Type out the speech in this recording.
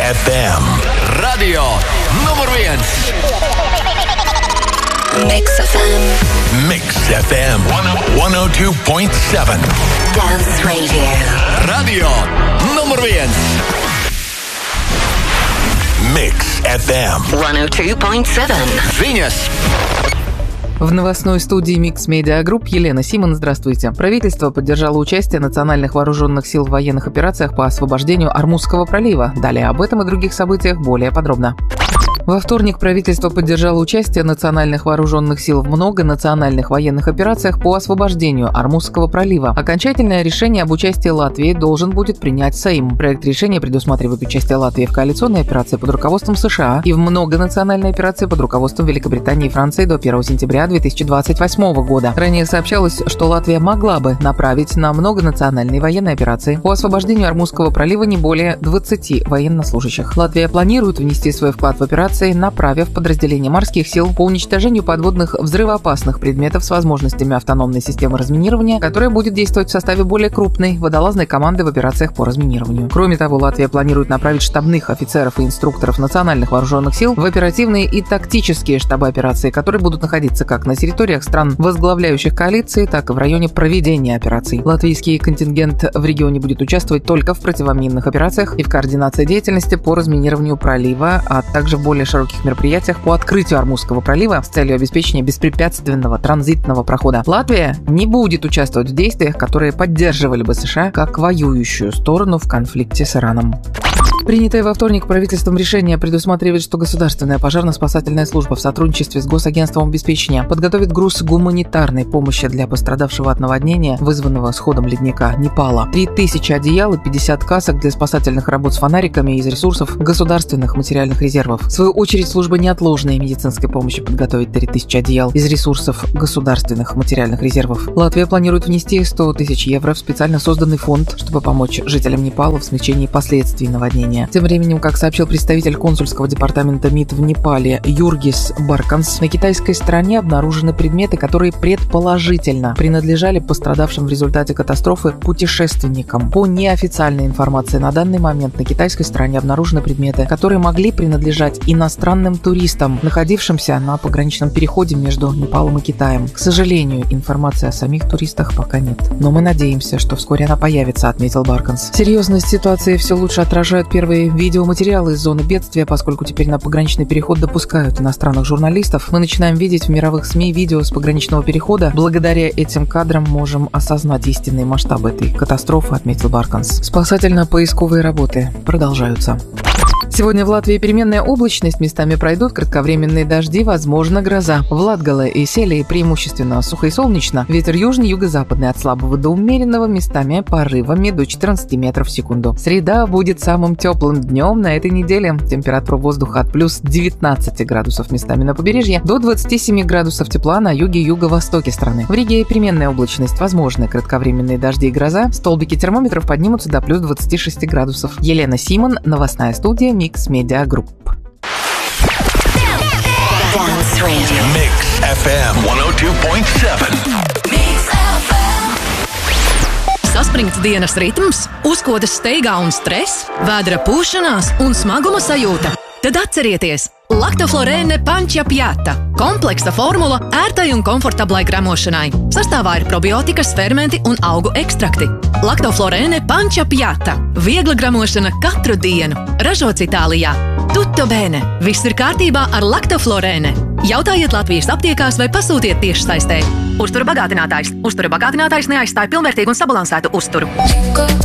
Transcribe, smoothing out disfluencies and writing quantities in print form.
FM. Radio numur 1. Mix FM. Mix FM 102.7. Dance Radio. Radio numur 1. Mix FM 102.7. Viņas. В новостной студии Mix Media Group Елена Симон. Здравствуйте. Правительство поддержало участие национальных вооруженных сил в военных операциях по освобождению Ормузского пролива. Далее об этом и других событиях более подробно. Во вторник правительство поддержало участие национальных вооруженных сил в многонациональных военных операциях по освобождению Ормузского пролива. Окончательное решение об участии Латвии должен будет принять Сейм. Проект решения предусматривает участие Латвии в коалиционной операции под руководством США и в многонациональной операции под руководством Великобритании и Франции до 1 сентября 2028 года. Ранее сообщалось, что Латвия могла бы направить на многонациональные военные операции по освобождению Ормузского пролива не более 20 военнослужащих. Латвия планирует внести свой вклад в операцию, направив подразделения морских сил по уничтожению подводных взрывоопасных предметов с возможностями автономной системы разминирования, которая будет действовать в составе более крупной водолазной команды в операциях по разминированию. Кроме того, Латвия планирует направить штабных офицеров и инструкторов национальных вооруженных сил в оперативные и тактические штабы операции, которые будут находиться как на территориях стран, возглавляющих коалиции, так и в районе проведения операций. Латвийский контингент в регионе будет участвовать только в противоминных операциях и в координации деятельности по разминированию пролива, а также в более широких мероприятиях по открытию Ормузского пролива с целью обеспечения беспрепятственного транзитного прохода. Латвия не будет участвовать в действиях, которые поддерживали бы США как воюющую сторону в конфликте с Ираном. Принятое во вторник правительством решение предусматривает, что Государственная пожарно-спасательная служба в сотрудничестве с Госагентством обеспечения подготовит груз гуманитарной помощи для пострадавшего от наводнения, вызванного сходом ледника Непала. 3000 одеял и 50 касок для спасательных работ с фонариками из ресурсов государственных материальных резервов. В свою очередь, служба неотложной медицинской помощи подготовит 3000 одеял из ресурсов государственных материальных резервов. Латвия планирует внести 100 тысяч евро в специально созданный фонд, чтобы помочь жителям Непала в смягчении последствий наводнения. Тем временем, как сообщил представитель консульского департамента МИД в Непале Юргис Барканс, на китайской стороне обнаружены предметы, которые предположительно принадлежали пострадавшим в результате катастрофы путешественникам. По неофициальной информации, на данный момент на китайской стороне обнаружены предметы, которые могли принадлежать иностранным туристам, находившимся на пограничном переходе между Непалом и Китаем. К сожалению, информации о самих туристах пока нет. Но мы надеемся, что вскоре она появится, отметил Барканс. Серьезность ситуации все лучше отражают первые видеоматериалы из зоны бедствия, поскольку теперь на пограничный переход допускают иностранных журналистов. Мы начинаем видеть в мировых СМИ видео с пограничного перехода. Благодаря этим кадрам можем осознать истинные масштабы этой катастрофы, отметил Барканс. Спасательно-поисковые работы продолжаются. Сегодня в Латвии переменная облачность, местами пройдут кратковременные дожди, возможно гроза. В Латгале и Селии преимущественно сухо и солнечно. Ветер южный, юго-западный от слабого до умеренного, местами порывами до 14 метров в секунду. Среда будет самым теплым днем на этой неделе. Температура воздуха от плюс 19 градусов местами на побережье до 27 градусов тепла на юге и юго-востоке страны. В Риге переменная облачность, возможны кратковременные дожди и гроза. Столбики термометров поднимутся до плюс 26 градусов. Елена Симон, новостная студия Mix Media Group. Dance Radio. Mix FM 102.7. Saspringts dienas ritms, uzkodas steigā un stress, vēdra pūšanās un smaguma sajūta. Tad atcerieties! Lactoflorēne Pančia Piata – kompleksa formula ērtai un komfortablai gramošanai. Sastāvā ir probiotikas, fermenti un augu ekstrakti. Lactoflorēne Pančia Piata – viegla gramošana katru dienu. Ražots Itālijā. Tutto bene! Viss ir kārtībā ar Lactoflorēne. Jautājiet Latvijas aptiekās vai pasūtiet tiešsaistē. Uztura bagātinātājs. Uztura bagātinātājs neaizstāja pilnvērtīgu un sabalansētu uzturu.